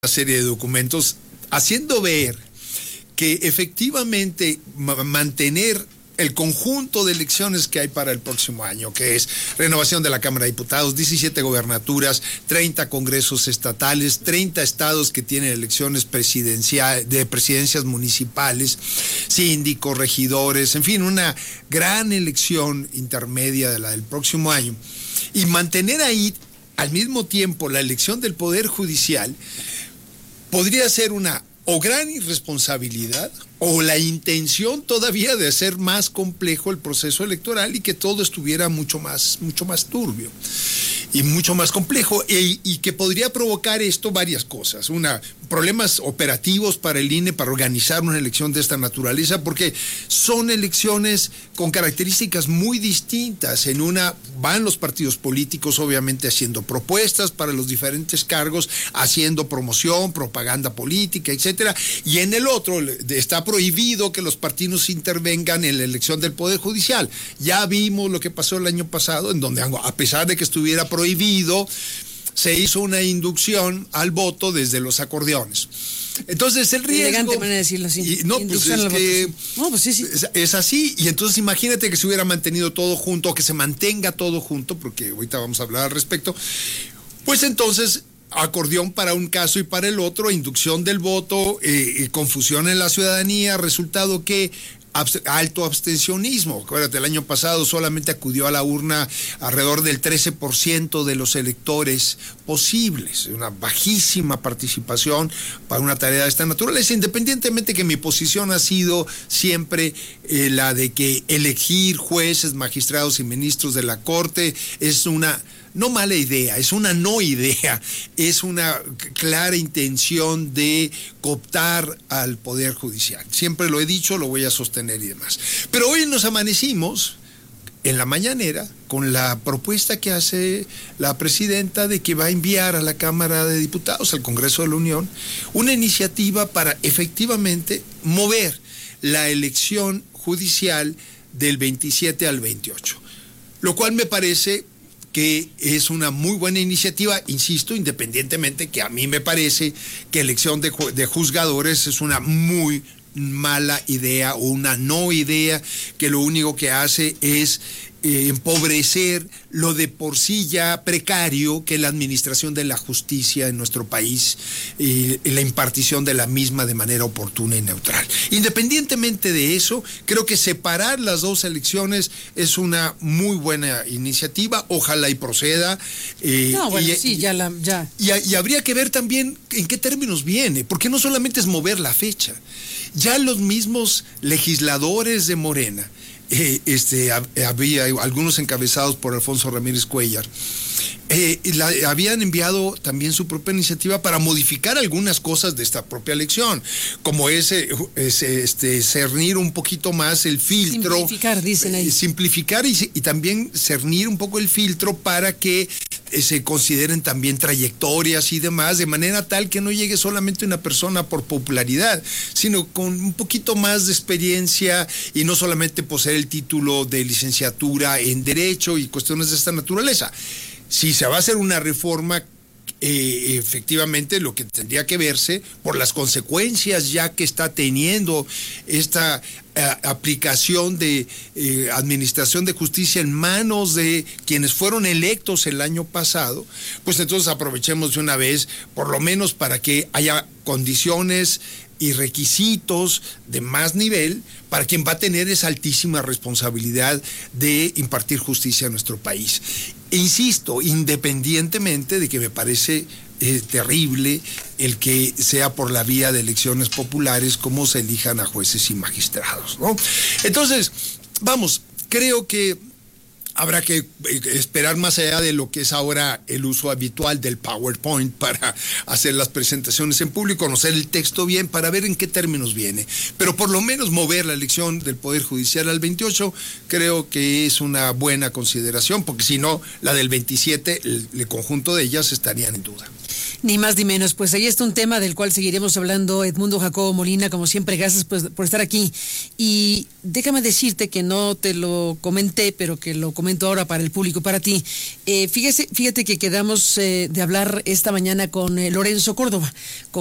serie de documentos haciendo ver que efectivamente mantener el conjunto de elecciones que hay para el próximo año, que es renovación de la Cámara de Diputados, 17 gobernaturas, 30 congresos estatales, 30 estados que tienen elecciones de presidencias municipales, síndicos, regidores, en fin, una gran elección intermedia de la del próximo año. Y mantener ahí al mismo tiempo la elección del Poder Judicial podría ser una o gran irresponsabilidad o la intención todavía de hacer más complejo el proceso electoral y que todo estuviera mucho más turbio y mucho más complejo y que podría provocar esto varias cosas. Problemas operativos para el INE para organizar una elección de esta naturaleza, porque son elecciones con características muy distintas. En una van los partidos políticos obviamente haciendo propuestas para los diferentes cargos, haciendo promoción, propaganda política, etcétera, y en el otro está prohibido que los partidos intervengan en la elección del Poder Judicial. Ya vimos lo que pasó el año pasado, en donde a pesar de que estuviera prohibido, se hizo una inducción al voto desde los acordeones. Entonces el riesgo... Elegante manera de decirlo así. Es así. Y entonces imagínate que se hubiera mantenido todo junto, o que se mantenga todo junto, porque ahorita vamos a hablar al respecto. Pues entonces, acordeón para un caso y para el otro, inducción del voto, confusión en la ciudadanía, resultado que alto abstencionismo. Acuérdate, el año pasado solamente acudió a la urna alrededor del 13% de los electores posibles, una bajísima participación para una tarea de esta naturaleza, independientemente que mi posición ha sido siempre la de que elegir jueces, magistrados y ministros de la Corte es una no mala idea, es una no idea, es una clara intención de cooptar al Poder Judicial. Siempre lo he dicho, lo voy a sostener y demás. Pero hoy nos amanecimos en la mañanera con la propuesta que hace la presidenta de que va a enviar a la Cámara de Diputados, al Congreso de la Unión, una iniciativa para efectivamente mover la elección judicial del 27 al 28, lo cual me parece que es una muy buena iniciativa, insisto, independientemente que a mí me parece que elección de juzgadores es una muy mala idea o una no idea, que lo único que hace es empobrecer lo de por sí ya precario que es la administración de la justicia en nuestro país y la impartición de la misma de manera oportuna y neutral. Independientemente de eso, creo que separar las dos elecciones es una muy buena iniciativa, ojalá y proceda. Y habría que ver también en qué términos viene, porque no solamente es mover la fecha, ya los mismos legisladores de Morena, había algunos encabezados por Alfonso Ramírez Cuellar, habían enviado también su propia iniciativa para modificar algunas cosas de esta propia elección, como cernir un poquito más el filtro. Simplificar, dicen ahí. Simplificar y también cernir un poco el filtro para que se consideren también trayectorias y demás, de manera tal que no llegue solamente una persona por popularidad, sino con un poquito más de experiencia y no solamente poseer el título de licenciatura en Derecho y cuestiones de esta naturaleza. Si se va a hacer una reforma, efectivamente lo que tendría que verse por las consecuencias ya que está teniendo esta aplicación de administración de justicia en manos de quienes fueron electos el año pasado, pues entonces aprovechemos de una vez, por lo menos para que haya condiciones y requisitos de más nivel para quien va a tener esa altísima responsabilidad de impartir justicia en nuestro país. E insisto, independientemente de que me parece terrible el que sea por la vía de elecciones populares como se elijan a jueces y magistrados, ¿no? Entonces, creo que habrá que esperar más allá de lo que es ahora el uso habitual del PowerPoint para hacer las presentaciones en público, conocer el texto bien para ver en qué términos viene. Pero por lo menos mover la elección del Poder Judicial al 28 creo que es una buena consideración, porque si no, la del 27, el conjunto de ellas estarían en duda. Ni más ni menos, pues ahí está un tema del cual seguiremos hablando. Edmundo Jacobo Molina, como siempre, gracias por estar aquí. Y déjame decirte que no te lo comenté, pero que lo comento ahora para el público, para ti. Fíjate que quedamos de hablar esta mañana con Lorenzo Córdoba,